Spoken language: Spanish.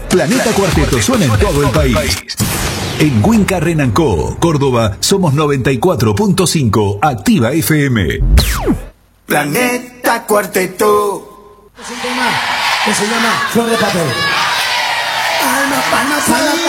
Planeta Cuarteto suena en todo el país. En Winca Renancó, Córdoba, somos 94.5 Activa FM. Planeta Cuarteto. Es un tema que se llama Flor de Papel.